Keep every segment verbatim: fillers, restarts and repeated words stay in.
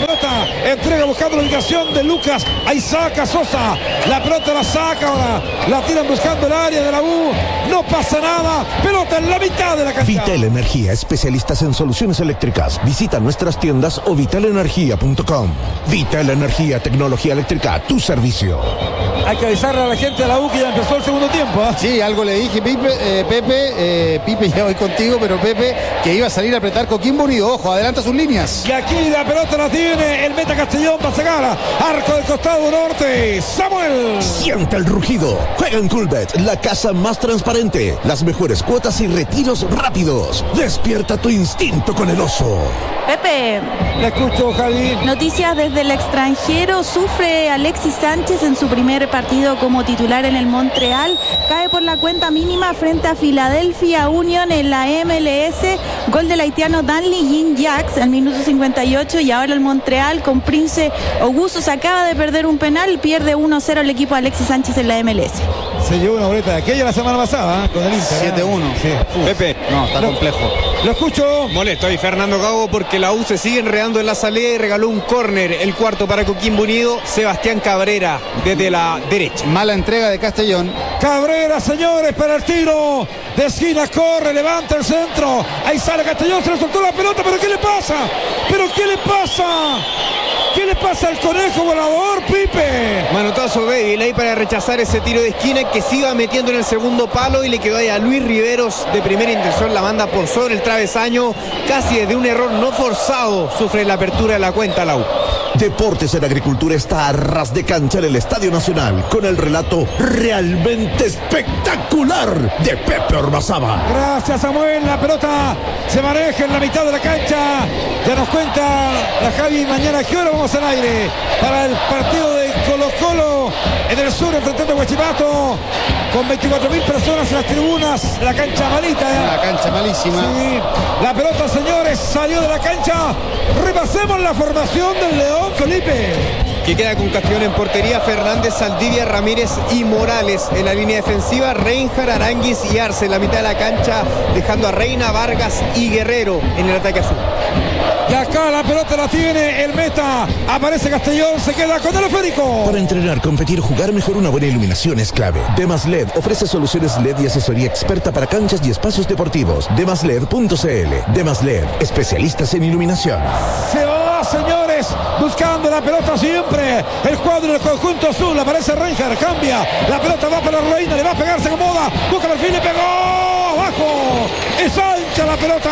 pelota, entrega buscando la ubicación de Lucas, ahí saca Sosa, la pelota la saca, ahora la tiran buscando el área de la U, no pasa nada, pelota en la mitad de la cancha. Vital Energía, especialistas en soluciones eléctricas. Visita nuestras tiendas o vital energía punto com. Vital Energía, tecnología eléctrica, tu servicio. Hay que avisarle a la gente de la U que ya empezó el segundo tiempo, ¿eh? Sí, algo le dije, Pipe, eh, Pepe, eh, Pipe, ya voy contigo, pero Pepe, que iba a salir a apretar Coquimbo Unido. Ojo, adelanta sus líneas. Y aquí la pelota la tiene el meta Castellón para sacar, arco del costado norte, Samuel. Siente el rugido. Juega en Coolbet, la casa más transparente, las mejores cuotas y retiros rápidos. Despierta tu instinto con el oso. Pepe. Le escucho, Javi. Noticias desde el extranjero. Sufre Alexis Sánchez en su primer partido como titular en el Montreal. Cae por la cuenta mínima frente a Philadelphia Union en la M L S. Gol del haitiano Danley Jean-Jacques al minuto cincuenta y ocho. Y ahora el Montreal con Prince Augusto se acaba de perder un penal. Pierde uno cero el equipo de Alexis Sánchez en la M L S. Se llevó una boleta de aquella la semana pasada, ¿eh? Con el Inter. siete uno. Sí. Pepe. No, está lo, complejo. Lo escucho. Molesto ahí Fernando Gago porque la U se sigue enredando en la salida y regaló un córner, el cuarto para Coquimbo Unido. Sebastián Cabrera desde la derecha. Mala entrega de Castellón. Cabrera, señores, para el tiro de esquina, corre, levanta el centro. Ahí sale Castellón, se le soltó la pelota, pero ¿qué le pasa? ¿Pero qué le pasa? ¿Qué le pasa al conejo volador, Pipe? Manotazo débil ahí para rechazar ese tiro de esquina que se iba metiendo en el segundo palo y le quedó ahí a Luis Riveros de primera intención. La manda por sobre el travesaño, casi desde un error no forzado. Sufre la apertura de la cuenta la U. Deportes en Agricultura está a ras de cancha en el Estadio Nacional con el relato realmente espectacular de Pepe Ormazábal. Gracias, Samuel. La pelota se maneja en la mitad de la cancha. Ya nos cuenta la Javi mañana a qué hora vamos al aire para el partido de Colo Colo en el sur, enfrentando a Huachipato, con veinticuatro mil personas en las tribunas. La cancha malita, ¿eh? La cancha malísima. Sí. La pelota, señores, salió de la cancha. Repasemos la formación del León, Felipe. Que queda con Castellón en portería, Fernández, Saldivia, Ramírez y Morales. En la línea defensiva, Reinhard, Aranguis y Arce en la mitad de la cancha, dejando a Reina, Vargas y Guerrero en el ataque azul. Y acá la pelota la tiene el meta. Aparece Castellón, se queda con el esférico. Para entrenar, competir, jugar mejor, una buena iluminación es clave. Demas L E D ofrece soluciones L E D y asesoría experta para canchas y espacios deportivos. demas led punto c l. Demas L E D, especialistas en iluminación. Se va, señores, buscando la pelota siempre. El cuadro del conjunto azul. Aparece Reinhard, cambia. La pelota va para Reina, le va a pegar, se acomoda. Busca el perfil, le pegó. Abajo. Es ancha la pelota.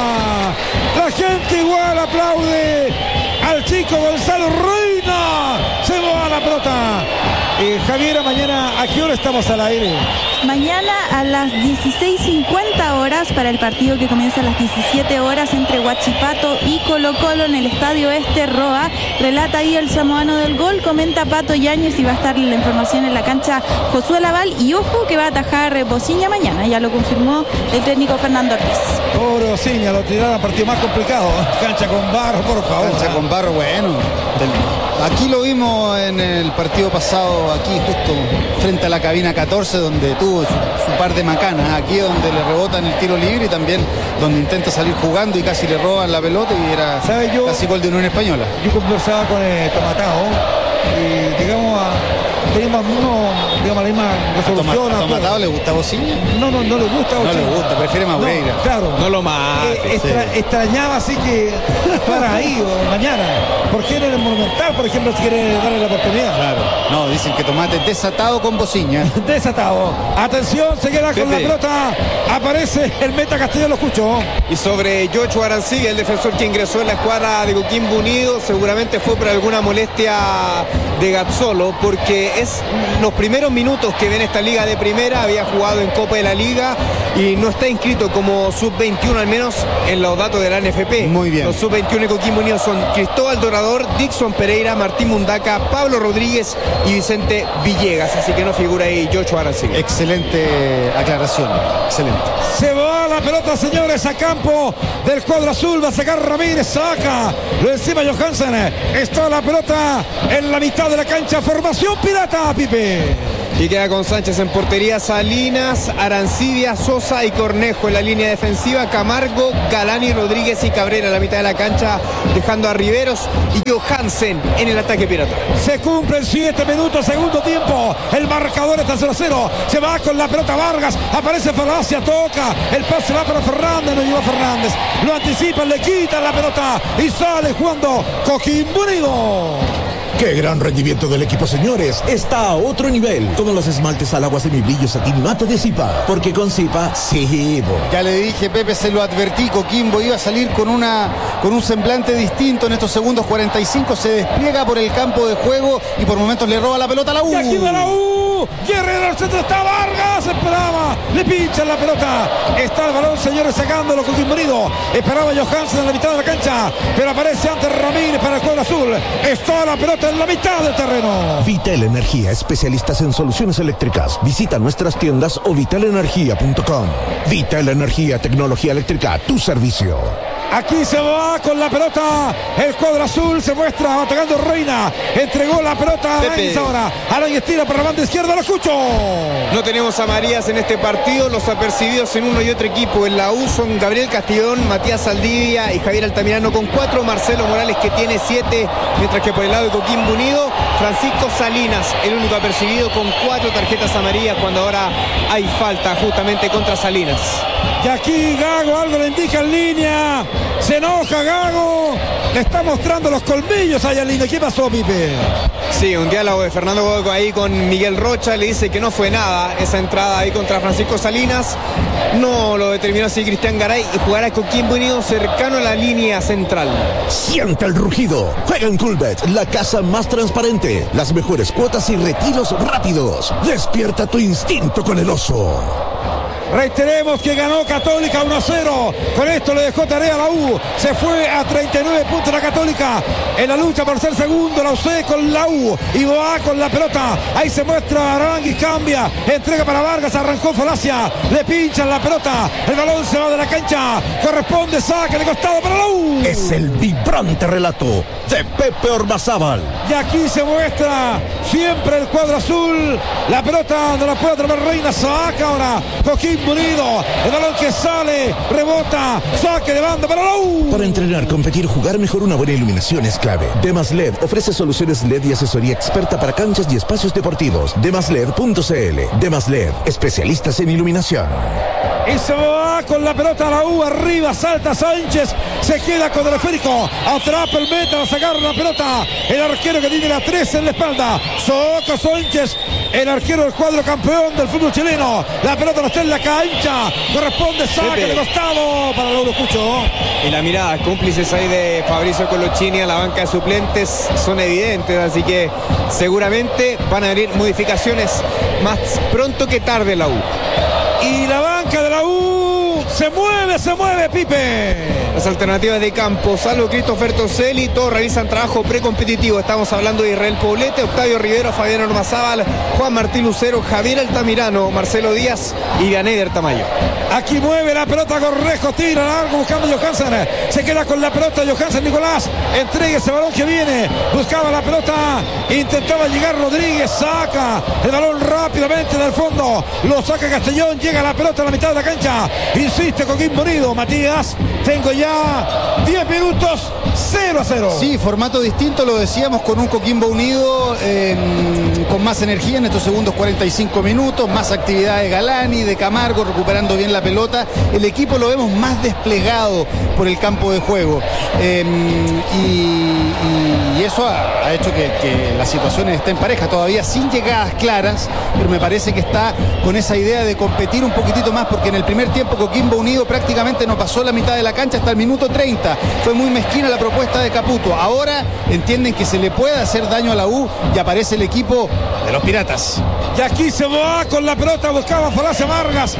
La gente igual aplaude al chico Gonzalo Reina. Se va la pelota. Eh, Javiera, mañana, ¿a qué hora estamos al aire? Mañana a las dieciséis cincuenta horas para el partido que comienza a las diecisiete horas entre Huachipato y Colo Colo en el Estadio Este Roa. Relata ahí el samoano del gol, comenta Pato Yáñez y va a estar la información en la cancha Josué Laval. Y ojo que va a atajar Bociña mañana, ya lo confirmó el técnico Fernando Ortiz. Pobre Bociña, lo tiraron a partido más complicado. Cancha con barro, por favor. Cancha con barro, bueno. Aquí lo vimos en el partido pasado, aquí justo frente a la cabina catorce, donde tuvo su, su par de macanas. Aquí donde le rebotan el tiro libre y también donde intenta salir jugando y casi le roban la pelota y era yo, casi gol de Unión Española. Yo conversaba con el Tomatao y digamos a... Tenemos uno, digamos, la misma resolución. ¿A Tomatao le gusta Bociña? No, no, no le gusta Bociña. No le gusta, prefiere Madureira. No, claro. No lo mate. Eh, extra, sí. Extrañaba así que para ahí o mañana. ¿Por qué en el Monumental, por ejemplo, si quiere darle la oportunidad? Claro. No, dicen que Tomate desatado con Bociña. Desatado. Atención, se queda con Pepe. La pelota. Aparece el meta Castillo, lo escucho. Y sobre Yocho Arancibia, el defensor que ingresó en la escuadra de Coquimbo Unido, seguramente fue por alguna molestia de Gazzolo, porque es los primeros minutos que ve en esta liga de primera. Había jugado en Copa de la Liga y no está inscrito como sub veintiuno, al menos en los datos de la N F P. Muy bien. Los sub veintiuno de Coquimbo Unido son Cristóbal Dorador, Dixon Pereira, Martín Mundaca, Pablo Rodríguez y Vicente Villegas, así que no figura ahí Yocho Arancibia. Excelente aclaración, excelente. Se va la pelota, señores, a campo del cuadro azul. Va a sacar Ramírez, saca. Lo encima Johansen. Está la pelota en la mitad de la cancha. Formación pirata, Pipe. Y queda con Sánchez en portería, Salinas, Arancibia, Sosa y Cornejo en la línea defensiva, Camargo, Galani, Rodríguez y Cabrera en la mitad de la cancha, dejando a Riveros y Johansen en el ataque pirata. Se cumplen siete minutos, segundo tiempo, el marcador está cero a cero, se va con la pelota Vargas, aparece Falacia, toca, el pase va para Fernández, no llegó Fernández, lo anticipan, le quitan la pelota y sale jugando Coquimbo Unido. ¡Qué gran rendimiento del equipo, señores! Está a otro nivel. Como los esmaltes al agua semibrillo satín mate de Zipa. Porque con Zipa, sí, bo. Ya le dije, Pepe, se lo advertí, Coquimbo iba a salir con una con un semblante distinto en estos segundos cuarenta y cinco. Se despliega por el campo de juego y por momentos le roba la pelota a la U. Y aquí va la U. Guerrero al centro, está Vargas, esperaba, le pinchan la pelota. Está el balón, señores, sacándolo Coquimbo Unido. Esperaba Johansen en la mitad de la cancha, pero aparece antes Ramírez para el cuadro azul. Está la pelota en la mitad del terreno. Vital Energía, especialistas en soluciones eléctricas. Visita nuestras tiendas o vital energía punto com. Vital Energía, tecnología eléctrica a tu servicio. Aquí se va con la pelota el cuadro azul, se muestra atacando Reina, entregó la pelota a ahora, Alan estira por la banda izquierda, lo escucho. No tenemos amarillas en este partido, los apercibidos en uno y otro equipo en la U son Gabriel Castillón, Matías Saldivia y Javier Altamirano con cuatro, Marcelo Morales que tiene siete, mientras que por el lado de Coquimbo Unido, Francisco Salinas, el único apercibido con cuatro tarjetas amarillas cuando ahora hay falta justamente contra Salinas. Y aquí Gago algo le indica en línea. Se enoja Gago. Le está mostrando los colmillos allá en línea. ¿Qué pasó, Pipe? Sí, un diálogo de Fernando Godoy ahí con Miguel Rocha. Le dice que no fue nada esa entrada ahí contra Francisco Salinas. No lo determinó así Cristian Garay y jugará con Coquimbo Unido cercano a la línea central. Siente el rugido. Juega en Coolbet, la casa más transparente. Las mejores cuotas y retiros rápidos. Despierta tu instinto con el oso. Reiteremos que ganó Católica uno a cero. Con esto le dejó tarea a la U. Se fue a treinta y nueve puntos la Católica en la lucha por ser segundo. La U C con la U. Y va con la pelota. Ahí se muestra Aranguis, cambia. Entrega para Vargas. Arrancó Falacia. Le pinchan la pelota. El balón se va de la cancha. Corresponde saque de costado para la U. Es el vibrante relato de Pepe Ormazábal. Y aquí se muestra siempre el cuadro azul. La pelota no la puede atrapar Reina. Saca ahora Coquimbo Unido, el balón que sale, rebota, saque de banda para la U. Para entrenar, competir, jugar mejor, una buena iluminación es clave. Demas L E D ofrece soluciones L E D y asesoría experta para canchas y espacios deportivos. demas led punto cl. Demas L E D, especialistas en iluminación. Y se va con la pelota a la U, arriba, salta Sánchez, se queda con el esférico, atrapa el meta, a sacar la pelota, el arquero que tiene la tres en la espalda, Soca Sánchez, el arquero del cuadro campeón del fútbol chileno, la pelota no está en la cancha, corresponde saque de costado para el Escucho. Y la mirada, cómplices ahí de Fabricio Colochini a la banca de suplentes son evidentes, así que seguramente van a venir modificaciones más pronto que tarde la U. Y la banca de la U se mueve, se mueve, Pipe. Las alternativas de campo, salvo Christopher Toselli, todos realizan trabajo precompetitivo. Estamos hablando de Israel Poblete, Octavio Rivero, Fabián Ormazábal, Juan Martín Lucero, Javier Altamirano, Marcelo Díaz y Ganeider Tamayo. Aquí mueve la pelota Correjo, tira largo buscando a Johansen. Se queda con la pelota Johansen, Nicolás. Entrega ese balón que viene. Buscaba la pelota. Intentaba llegar Rodríguez. Saca el balón rápidamente del fondo. Lo saca Castellón. Llega la pelota a la mitad de la cancha. Insiste Coquimbo Unido. Matías, tengo ya diez minutos. cero a cero. Sí, formato distinto, lo decíamos, con un Coquimbo Unido eh, con más energía en estos segundos cuarenta y cinco minutos, más actividad de Galani, de Camargo, recuperando bien la pelota. El equipo lo vemos más desplegado por el campo de juego. Eh, y, y eso ha, ha hecho que, que las situaciones estén parejas, todavía sin llegadas claras, pero me parece que está con esa idea de competir un poquitito más, porque en el primer tiempo Coquimbo Unido prácticamente no pasó la mitad de la cancha hasta el minuto treinta. Fue muy mezquina la propuesta de Caputo. Ahora entienden que se le puede hacer daño a la U y aparece el equipo de los Piratas. Y aquí se va con la pelota, buscaba Falacia Vargas.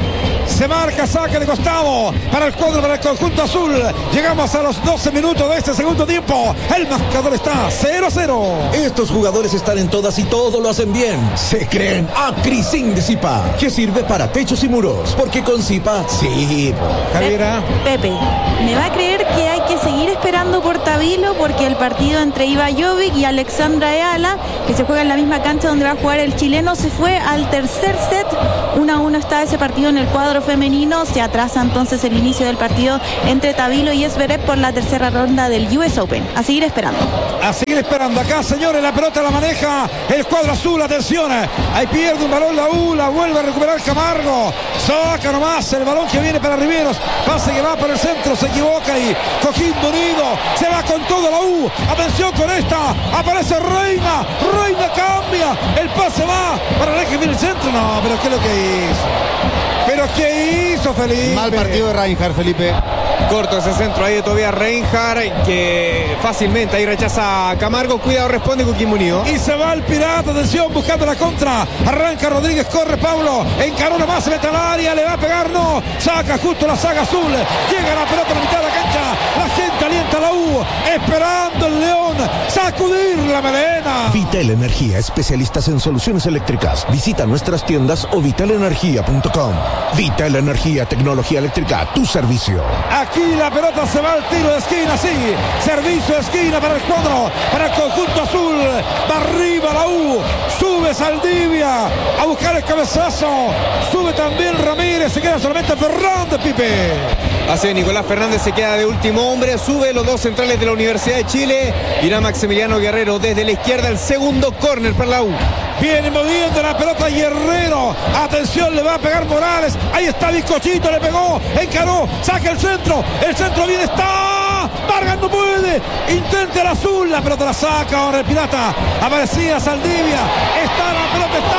Se marca saque de costado para el cuadro, para el conjunto azul. Llegamos a los doce minutos de este segundo tiempo. El marcador está cero a cero. Estos jugadores están en todas y todo lo hacen bien. Se creen Acrisin de Zipa, que sirve para techos y muros. Porque con Zipa, sí. Javiera. Pepe, me va a creer que hay que seguir esperando por Tabilo, porque el partido entre Iva Jovic y Alexandra Eala, que se juega en la misma cancha donde va a jugar el chileno, se fue al tercer set. uno a uno está ese partido en el cuadro femenino. Se atrasa entonces el inicio del partido entre Tabilo y Zverev por la tercera ronda del U S Open. A seguir esperando. A seguir esperando acá, señores. La pelota la maneja el cuadro azul. Atención. Ahí pierde un balón la U. La vuelve a recuperar Camargo. Saca nomás el balón que viene para Riveros. Pase que va para el centro. Se equivoca y Coquimbo Unido se va con todo la U. Atención con esta. Aparece Reina. Reina cambia. El pase va para el que viene el centro. No, pero ¿qué es lo que hizo? ¿Pero qué hizo, Felipe? Mal partido de Reinhardt, Felipe. Corto ese centro ahí de Tobias Reinhardt, que fácilmente ahí rechaza a Camargo. Cuidado, responde Coquimbo Unido. Y se va el Pirata, atención, buscando la contra. Arranca Rodríguez, corre Pablo. Encaró nomás, se mete al área, le va a pegar, no. Saca justo la saga azul. Llega la pelota a la mitad de la cancha. La gente alienta a la U, esperando el León sacudir la melena. Vital Energía, especialistas en soluciones eléctricas. Visita nuestras tiendas o vital energía punto com. Vital Energía, tecnología eléctrica a tu servicio. Aquí la pelota se va al tiro de esquina, sí. Servicio de esquina para el cuadro, para el conjunto azul. Va arriba la U. Sube Saldivia a buscar el cabezazo. Sube también Ramírez. Se queda solamente Fernández, Pipe. Así es, Nicolás Fernández se queda de último hombre. Sube los dos centrales de la Universidad de Chile. Irá Maximiliano Guerrero desde la izquierda. El segundo córner para la U. Viene moviendo la pelota Guerrero. Atención, le va a pegar Morales. Ahí está Bizcochito, le pegó. Encaró, saca el centro. El centro bien está. Vargas no puede. Intenta el azul. La pelota la saca ahora el Pirata. Aparecía Saldivia. Está la pelota, está.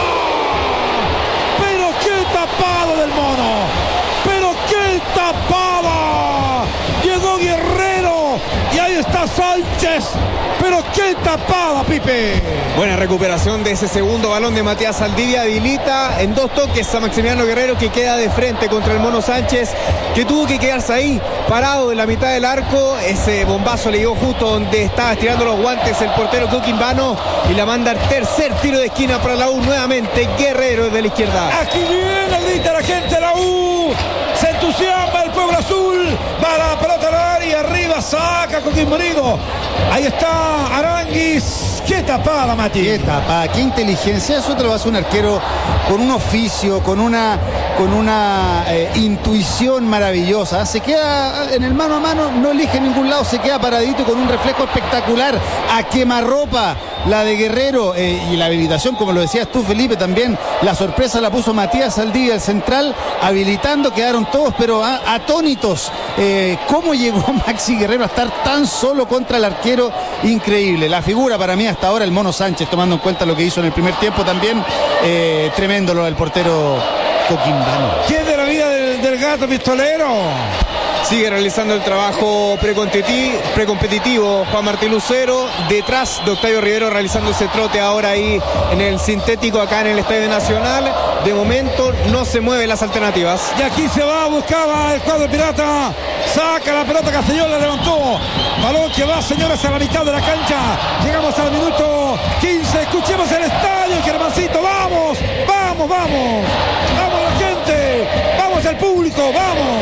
Pero qué tapado del mono. Pero qué tapada. Llegó Guerrero. Y ahí está Sánchez. Pero qué tapada, Pipe. Buena recuperación de ese segundo balón de Matías Saldivia. Habilita en dos toques a Maximiliano Guerrero, que queda de frente contra el Mono Sánchez, que tuvo que quedarse ahí parado en la mitad del arco. Ese bombazo le llegó justo donde estaba estirando los guantes el portero coquimbano, y la manda al tercer tiro de esquina para la U. Nuevamente Guerrero desde la izquierda. Aquí viene, grita la gente de la U. Se entusiasma el pueblo azul. Va la pelota al área. Arriba saca Coquimbo Unido. Ahí está Aranguis. Qué tapada, Mati. Qué tapada, qué inteligencia. Eso te lo hace un arquero con un oficio, con una, con una eh, intuición maravillosa. Se queda en el mano a mano, no elige ningún lado, se queda paradito con un reflejo espectacular. A quemarropa la de Guerrero, eh, y la habilitación, como lo decías tú, Felipe, también la sorpresa la puso Matías Saldivia, el central, habilitando. Quedaron todos pero a, atónitos. Eh, ¿Cómo llegó Maxi Guerrero a estar tan solo contra el arquero? Increíble. La figura para mí hasta ahora el Mono Sánchez, tomando en cuenta lo que hizo en el primer tiempo también. Eh, tremendo lo del portero coquimbano. ¿Quién de la vida del, del gato pistolero? Sigue realizando el trabajo precompetitivo Juan Martín Lucero, detrás de Octavio Rivero, realizando ese trote ahora ahí en el sintético acá en el Estadio Nacional. De momento no se mueven las alternativas. Y aquí se va, buscaba el cuadro Pirata. Saca la pelota, Castellón la levantó. Balón que va, señores, a la mitad de la cancha. Llegamos al minuto quince. Escuchemos el estadio, Germancito. Vamos, vamos, vamos. Vamos la gente. Vamos el público, vamos.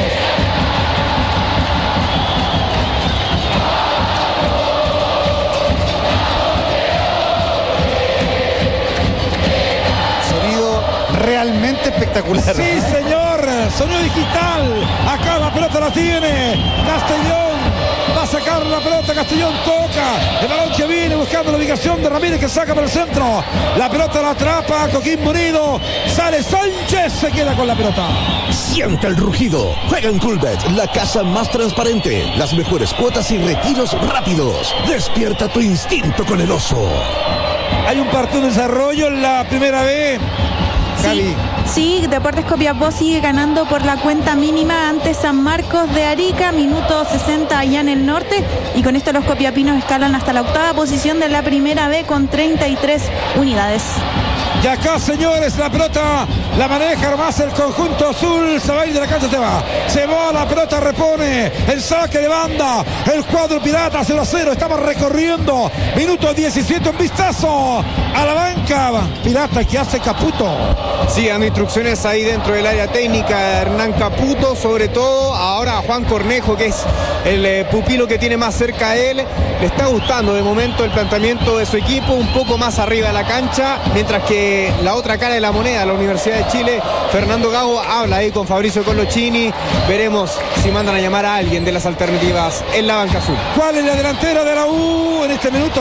Realmente espectacular. Sí, señor, sonido digital. Acá la pelota la tiene Castellón. Va a sacar la pelota, Castellón toca. El balón que viene buscando la ubicación de Ramírez, que saca por el centro. La pelota la atrapa Coquimbo Unido. Sale Sánchez, se queda con la pelota. Siente el rugido. Juega en Coolbet, la casa más transparente. Las mejores cuotas y retiros rápidos. Despierta tu instinto con el oso. Hay un partido de desarrollo en la primera vez. Sí, sí, Deportes Copiapó sigue ganando por la cuenta mínima ante San Marcos de Arica, minuto sesenta allá en el norte, y con esto los copiapinos escalan hasta la octava posición de la primera B con treinta y tres unidades. Y acá, señores, la pelota la maneja más el conjunto azul. Se va a ir de la cancha, se va. Se va, la pelota repone. El saque de banda. El cuadro pirata cero a cero. Estamos recorriendo. Minuto diecisiete. Un vistazo a la banca. Pirata que hace Caputo. Sí, dando instrucciones ahí dentro del área técnica de Hernán Caputo. Sobre todo ahora a Juan Cornejo, que es el eh, pupilo que tiene más cerca a él. Le está gustando de momento el planteamiento de su equipo. Un poco más arriba de la cancha. Mientras que la otra cara de la moneda, la Universidad de Chile, Fernando Gago habla ahí con Fabricio Colochini. Veremos si mandan a llamar a alguien de las alternativas en la banca azul. ¿Cuál es la delantera de la U en este minuto?